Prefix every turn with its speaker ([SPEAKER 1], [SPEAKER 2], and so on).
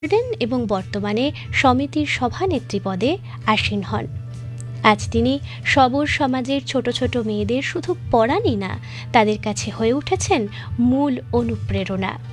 [SPEAKER 1] ছিলেন এবং বর্তমানে সমিতির সভানেত্রী পদে আসীন হন। আজ তিনি সবর সমাজের ছোট ছোট মেয়েদের শুধু পড়ানই না, তাদের কাছে হয়ে উঠেছেন মূল অনুপ্রেরণা।